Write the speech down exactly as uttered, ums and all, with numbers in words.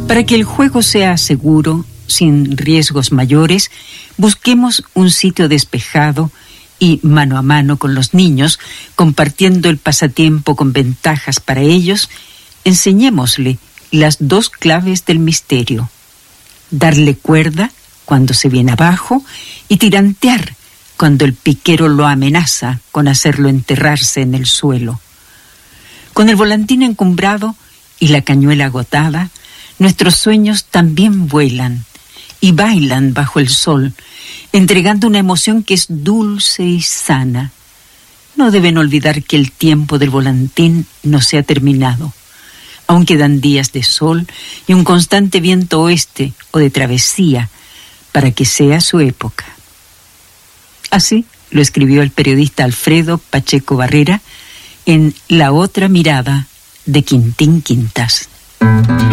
Para que el juego sea seguro, sin riesgos mayores, busquemos un sitio despejado y mano a mano con los niños, compartiendo el pasatiempo con ventajas para ellos, enseñémosle las dos claves del misterio: darle cuerda cuando se viene abajo y tirantear cuando el piquero lo amenaza con hacerlo enterrarse en el suelo. Con el volantín encumbrado y la cañuela agotada, nuestros sueños también vuelan y bailan bajo el sol, entregando una emoción que es dulce y sana. No deben olvidar que el tiempo del volantín no se ha terminado. Aún quedan días de sol y un constante viento oeste o de travesía para que sea su época. Así lo escribió el periodista Alfredo Pacheco Barrera en La otra mirada de Quintín Quintas.